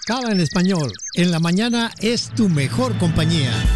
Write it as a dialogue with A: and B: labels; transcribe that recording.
A: Cava en Español, en la mañana es tu mejor compañía.